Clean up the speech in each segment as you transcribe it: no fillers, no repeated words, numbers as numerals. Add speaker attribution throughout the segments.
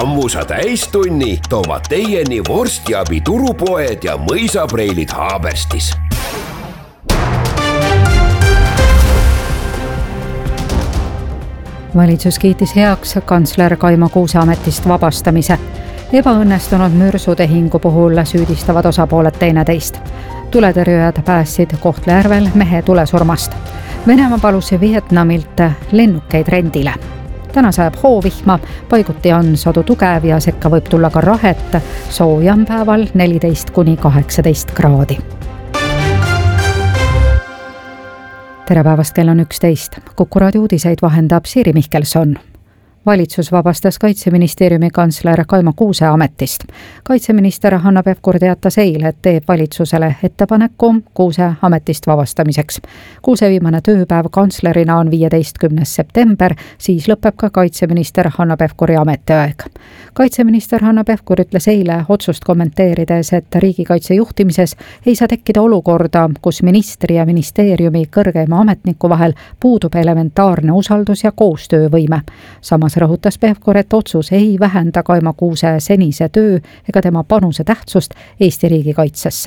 Speaker 1: Sammusa täistunni toovad teieni vorstiabi turupoed ja mõisapreilid Haaberstis.
Speaker 2: Valitsus kiitis heaks kantsler Kaimo Kuuse ametist vabastamise. Ebaõnnestunud mürsutehingu puhul süüdistavad osapooled teineteist. Tuletõrjujad päästsid Kohtla-Järvel mehe tulesurmast. Venemaa palus Vietnamilt lennukeid rendile. Täna sajab hoovihma, paiguti on sadu tugev ja sekka võib tulla ka rahet, soojam päeval 14–18 kraadi. Tere päevast, kell on 11. Kuku raadio uudiseid vahendab Siiri Mihkelson. Valitsus vabastas Kaitseministeeriumi kantsler Kaimo Kuuse ametist. Kaitseminister Hanno Pevkur teatas eile, et teeb valitsusele ettepaneku Kuuse ametist vabastamiseks. Kuuse viimane tööpäev kantslerina on 15. september, siis lõpeb ka kaitseminister Hanno Pevkuri ametiaeg. Kaitseminister Hanno Pevkur ütles eile otsust kommenteerides, et riigikaitse juhtimises ei saa tekkida olukorda, kus ministri ja ministeeriumi kõrgeima ametniku vahel puudub elementaarne usaldus ja koostöövõime. Samas rõhutas Pevkur, et otsus ei vähenda Kaimo Kuuse senise töö ega tema panuse tähtsust Eesti riigikaitsesse.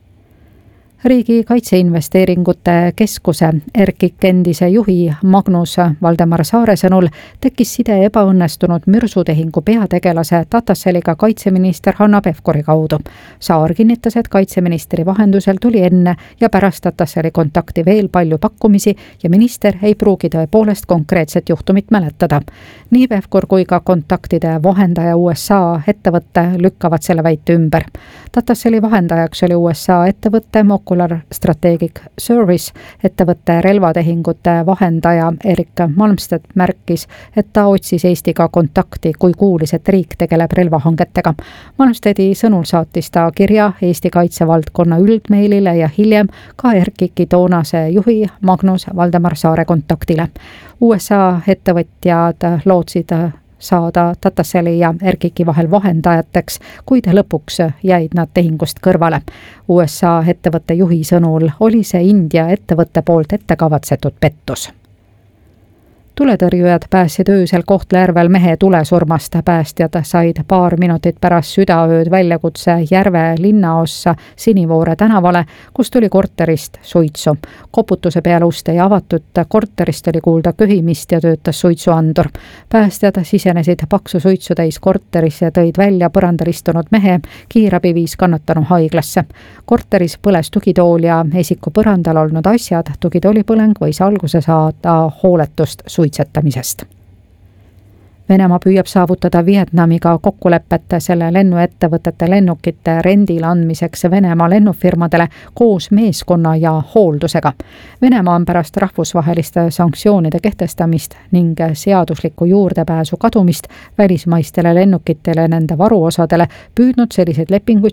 Speaker 2: Riigi Kaitseinvesteeringute Keskuse RKIK endise juhi Magnus Valdemar Saare sõnul tekkis side ebaõnnestunud mürsutehingu peategelase Tatasseliga kaitseminister Hanno Pevkuri kaudu. Saar kinnitas, et kaitseministri vahendusel tuli enne ja pärast Tatasseli kontakti veel palju pakkumisi ja minister ei pruugi tõepoolest konkreetset juhtumit mäletada. Nii Pevkur kui ka kontaktide vahendaja USA ettevõtte lükkavad selle väite ümber. Tatasseli vahendajaks oli USA ettevõtte Mocular Strategic Service. Ettevõtte relvatehingute vahendaja Erik Malmstedt märkis, et ta otsis Eestiga kontakti, kui kuulis, et riik tegeleb relvahangetega. Malmstedti sõnul saatis ta kirja Eesti kaitsevaldkonna üldmeilile ja hiljem ka RKIK-i toonase juhi Magnus Valdemar Saare kontaktile. USA ettevõtjad lootsid saada Tatasseli ja RKIK-i vahel vahendajateks, kuid lõpuks jäid nad tehingust kõrvale. USA ettevõtte juhi sõnul oli see India ettevõtte poolt ettekavatsetud pettus. Tuletõrjujad päästsid öösel Kohtla-Järvel mehe tulesurmast. Päästjad said paar minutit pärast südaööd väljakutse Järve linnaossa Sinivoore tänavale, kus tuli korterist suitsu. Koputuse peale ust ei avatud, korterist oli kuulda köhimist ja töötas suitsuandur. Päästjad sisenesid paksu suitsu täis korterisse ja tõid välja põrandal istunud mehe, kiirabi viis kannatanu haiglasse. Korteris põles tugitool ja esiku põrandal olnud asjad. Tugitooli põleng võis alguse saada hooletust suitsetamisest. Venemaa püüab saavutada Vietnamiga kokkulepet selle lennuettevõtete lennukite rendile andmiseks Venemaa lennufirmadele koos meeskonna ja hooldusega. Venemaa on pärast rahvusvaheliste sanktsioonide kehtestamist ning seadusliku juurdepääsu kadumist välismaistele lennukitele ja nende varuosadele püüdnud selliseid lepinguid